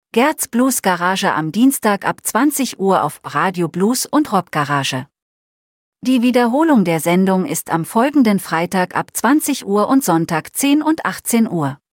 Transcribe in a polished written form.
Gerds Blues Garage am Dienstag ab 20 Uhr auf Radio Blues und Rock Garage. Die Wiederholung der Sendung ist am folgenden Freitag ab 20 Uhr und Sonntag 10 und 18 Uhr.